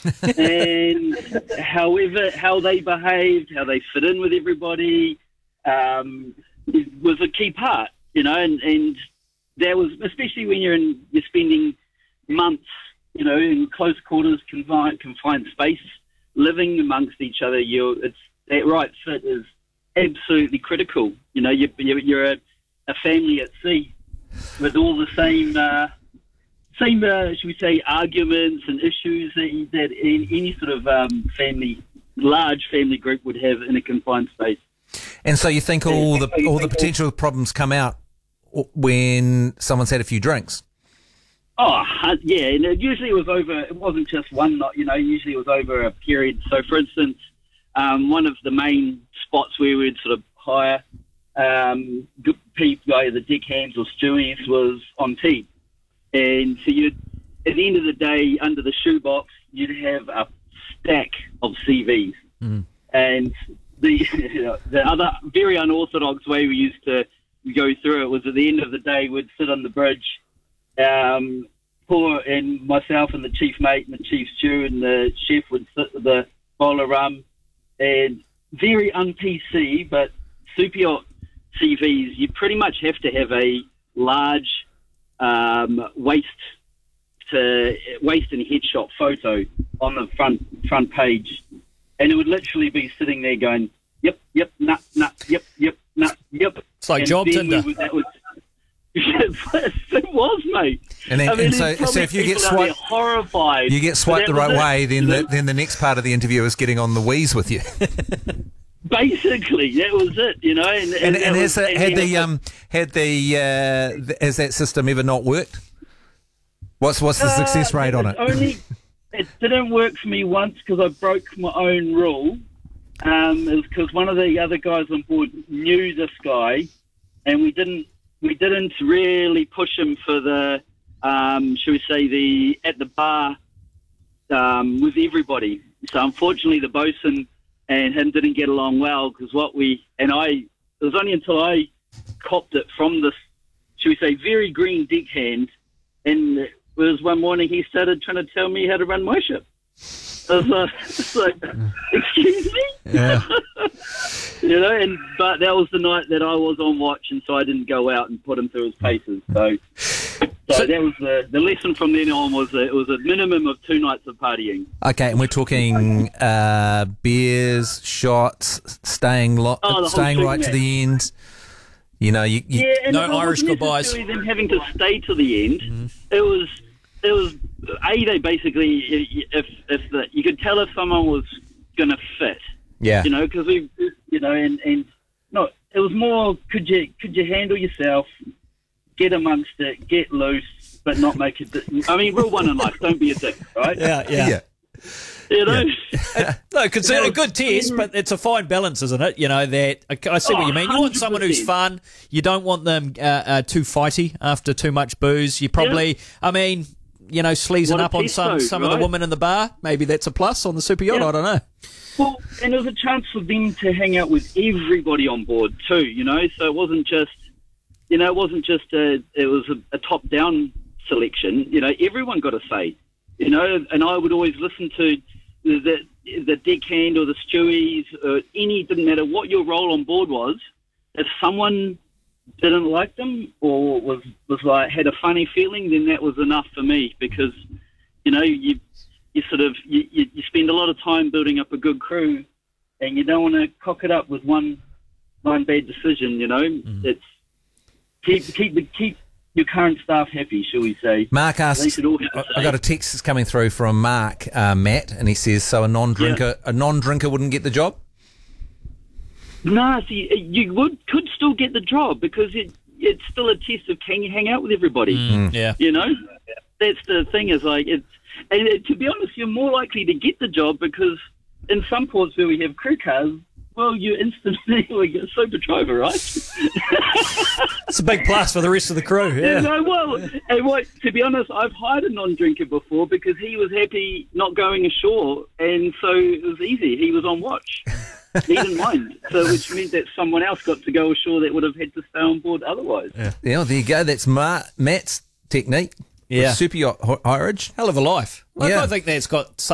and how they behaved, how they fit in with everybody, was a key part, and that was, especially when you're spending months, in close quarters, confined space, living amongst each other. That right fit is absolutely critical. You're a family at sea with all the same, should we say, arguments and issues that any sort of large family group would have in a confined space. And so you think all the potential problems come out when someone's had a few drinks? Oh, yeah, and usually it was over, it wasn't just one night, usually it was over a period. So, for instance, one of the main spots where we'd sort of hire good people, the deckhands or stewies, was on team. And so at the end of the day, under the shoebox, you'd have a stack of CVs. Mm. And the other very unorthodox way we used to go through it was, at the end of the day, we'd sit on the bridge, Paul and myself and the chief mate and the chief stew and the chef would sit with the bowl of rum, and very un-PC, but super yacht CVs, you pretty much have to have a large waist and headshot photo on the front page, and it would literally be sitting there going, yep, nut, yep, nut, yep. It's like job Tinder. It was, mate. And then, so if you get swiped, horrified, you get swiped the right way, then the next part of the interview is getting on the wheeze with you. Basically, that was it. Has that system ever not worked? What's the success rate on it? It didn't work for me once because I broke my own rule. It was because one of the other guys on board knew this guy, and we didn't really push him for the, shall we say, at the bar with everybody. So unfortunately, the bosun and him didn't get along well, because it was only until I copped it from this, shall we say, very green deckhand, and it was one morning he started trying to tell me how to run my ship. I was like, excuse me? Yeah. But that was the night that I was on watch, and so I didn't go out and put him through his paces. So that was the lesson from then on, was it was a minimum of 2 nights of partying. Okay, and we're talking beers, shots, staying right to the end. And no Irish goodbyes. Them having to stay to the end. Mm-hmm. It was they basically, if you could tell if someone was going to fit. Yeah. Because we, and no, it was more, could you handle yourself, get amongst it, get loose, but not make it. Rule one in life: don't be a dick, right? Yeah. Yeah. No, consider a good test, but it's a fine balance, isn't it? That I see what you mean. You want someone who's fun. You don't want them too fighty after too much booze. You probably, sleazing up on some of the women in the bar. Maybe that's a plus on the super yacht. I don't know. Well, and it was a chance for them to hang out with everybody on board too. So it wasn't just, it was a top-down selection. Everyone got a say. And I would always listen to the deckhand or the stewies, or didn't matter what your role on board was. If someone didn't like them or was like had a funny feeling, then that was enough for me, because you spend a lot of time building up a good crew, and you don't want to cock it up with one bad decision. It's keep your current staff happy, shall we say. Mark asks, I got a text that's coming through from Mark, Matt, and he says, so a non-drinker wouldn't get the job? No, see, you could still get the job, because it's still a test of, can you hang out with everybody? Yeah. That's the thing, is like, and to be honest, you're more likely to get the job, because in some ports where we have crew cars, well, you instantly you're a super driver, right? It's a big plus for the rest of the crew. Yeah. To be honest, I've hired a non-drinker before, because he was happy not going ashore, and so it was easy. He was on watch. He didn't mind. So, which meant that someone else got to go ashore that would have had to stay on board otherwise. Yeah, there you go. That's Matt's technique. Yeah. Super yacht hireage. Hell of a life. I think that's got